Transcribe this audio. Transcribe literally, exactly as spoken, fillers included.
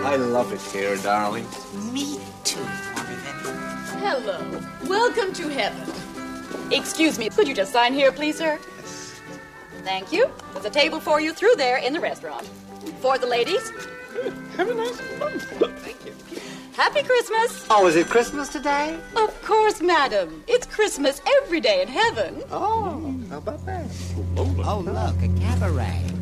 I love it here, darling. Me too, Morgan. Hello. Welcome to heaven. Excuse me, could you just sign here, please, sir? Yes. Thank you. There's a table for you through there in the restaurant. For the ladies. Have a nice month. Thank you. Happy Christmas. Oh, is it Christmas today? Of course, madam. It's Christmas every day in heaven. Oh, How about that? oh, look, a cabaret.